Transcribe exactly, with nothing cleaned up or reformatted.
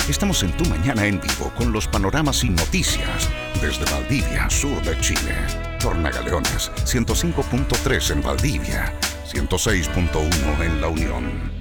Estamos en Tu Mañana en Vivo con los panoramas y noticias desde Valdivia, sur de Chile. Tornagaleones, ciento cinco punto tres en Valdivia, ciento seis punto uno en La Unión.